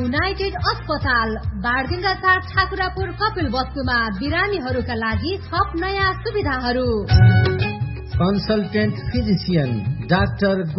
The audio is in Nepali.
युनाइटेड अस्पताल बारदिङ्गा 4 ठाकुरापुर कपिल वस्तुमा बिरामीहरूका लागि थप नयाँ सुविधाहरू। Consultant physician doctor